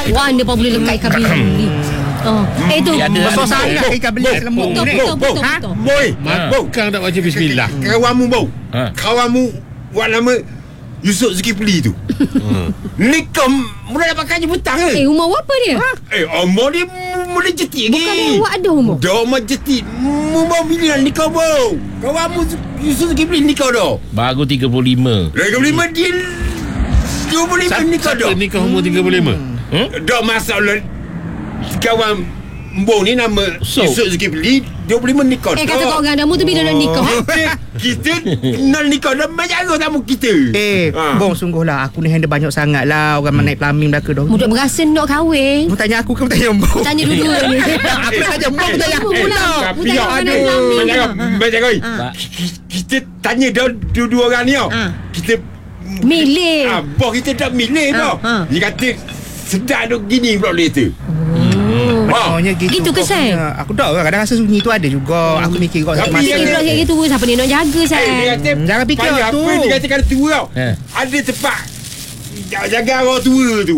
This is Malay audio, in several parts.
Wan dia pun boleh lekat ikan bilik ni. Itu besar sangat ikan bilik lembut ni. Betul. Boy, Kang tak baca bismillah. Kawanmu bau. Kawanmu buat nama Yusuf Zulkifli tu. Ni kau mula dapat kaji butang ke? Umur berapa dia? Umur dia mula jetik lagi. Bukan awak ada umur. Dah umur jetik. Umur bila nikah bau. Kawanmu Yusuf Zulkifli nikah dah. Baru 35. 35 dia 25 nikah dah. Nikah umur 35. Dah masalah kawan Mbong ni nama Yusuf Zulkifli 25 nikah dah. Kata kau orang dah mu tu bila nak nikah. Kita nak nikah dah menjaga tamu kita. Bong sungguhlah aku ni handle banyak sangat lah orang naik plumbing belaka dah. Mudah berasa nak kahwin. Mu tanya aku ke mu tanya Bong? Tanya dua-dua ni. Aku tanya Bong tanya aku pula. Tapi menjaga. Kita tanya dah dua orang ni. Kita milih. Bos kita tak milih dah. Dia kata sedap duk gini pula dia tu. Maknanya gitu ke Sai? Aku tak kadang rasa sunyi tu ada juga. Aku mikir kau satu masa. Fikir pula kayak gitu. Siapa ni nak jaga Sai? Jangan fikir tu. Apa dia kata kalau tua tau. Ada tempat jaga orang tua tu.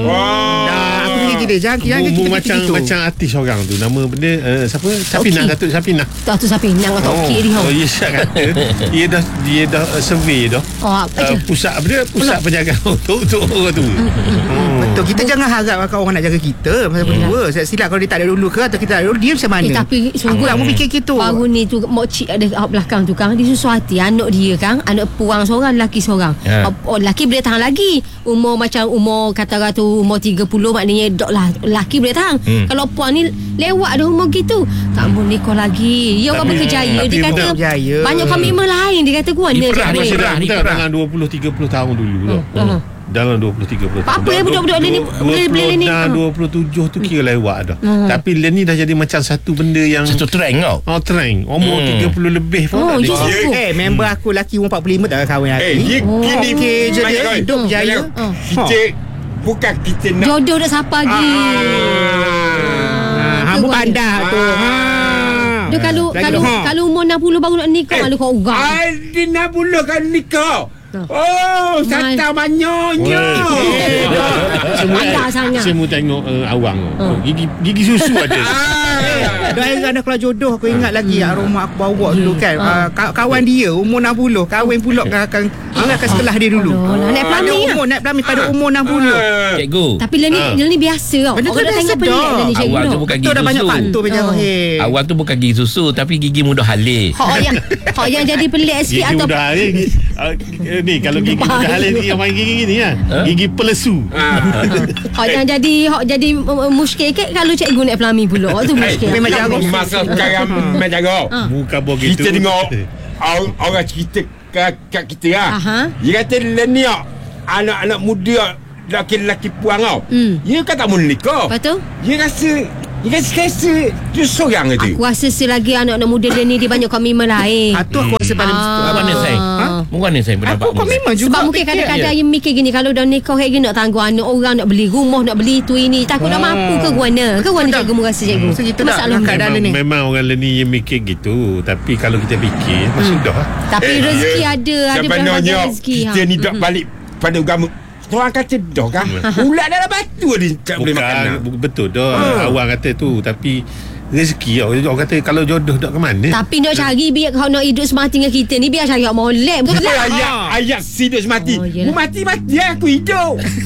Aku fikir gini. Jangan kita macam artis orang tu. Nama benda siapa? Sapinah, Datuk Sapinah. Datuk Sapinah atau okey dia. Oh, Isyak kata dia dah survey dah. Pusat apa dia? Pusat penjagaan untuk orang tu. Betul. Kita jangan harap orang nak jaga kita masa berdua. Silap kalau dia tak ada dulu ke atau kita tak ada dulu, dia macam mana? Tapi aku tak mau fikir gitu. Baru ni tu mak cik ada kat belakang tu Kang. Dia susu hati anak dia Kang. Anak puang seorang, lelaki seorang. Lelaki boleh tahan lagi. Umur kata tu umur 30 maknanya dok lah lelaki boleh tahan. Kalau puang ni lewat dah umur gitu. Tak boleh nikah lagi. Dia orang berkejaya. Dia kata banyak komitmen lain. Dia kata gua ni dalam 20-30 tahun dulu dah. Dalam 20-30 tahun. Apa ya budak-budak ni boleh ni 27 tu kira lewat dah. Tapi ni dah jadi macam satu benda yang satu trend kau. Trend. Umur 30 lebih pun member aku lelaki umur 45 tak kahwin lagi. Gini je dia hidup berjaya. Kita bukan kita nak jodoh dah siapa lagi. Kamu pandai tu. Dia kalau umur 60 baru nak nikah malu kau orang. Dia 60 kan nikah. Sata banyaknya. Semua tengok awang. Gigi susu ada. Dah ada kalau jodoh aku ingat lagi aroma aku bawa dulu kan. Kawan dia umur 60 kahwin pula akan setelah dia dulu. Naik plumbing naik plumbing pada umur 60. Cikgu. Tapi ni biasa tau. Benda tu orang biasa tengok pelik ni cikgu. Awang tu bukan gigi dah banyak susu. faktor berjalan. Awang tu bukan gigi susu tapi gigi mudah halil. Hak yang jadi pelik sikit gigi atau mudah halil ni kalau gigi mudah halil ni yang main gigi gini kan. Gigi pelesu. Hak yang jadi muskil ke kalau cikgu naik plumbing pula. Tu muskil. Memang jago masa sekarang memang jago. Bukan begitu. Kita tengok orang cerita kat kita dia kata ni anak-anak muda lelaki puang tau. Dia kan tak mau nikah. Betul. Dia rasa dia seorang tu. Aku rasa selagi anak-anak muda dia ni dia banyak komitmen lain. Itu aku rasa paling Mana saya? Mana saya pendapat aku komitmen juga. Sebab mungkin kadang-kadang yang mikir gini, kalau dah nikah kayak gini nak tanggung anak orang, nak beli rumah, nak beli tu ini, takut dah mampu ke guana? Ke guana cikgu rasa cikgu? Segitu masalah keadaan ni. Memang orang ni yang mikir gitu. Tapi kalau kita fikir sudah. Tapi rezeki ada berbagai rezeki. Kita ni tak balik pada agama. Orang kata dah kan ulat dalam batu dia tak boleh makan. Betul dah. Awang kata tu. Tapi rezeki orang kata kalau jodoh tak ke mana. Tapi nak cari biar kau nak hidup semati dengan kita ni, biar cari molek. Betul tak? Ayat hidup semati. Mati aku hidup.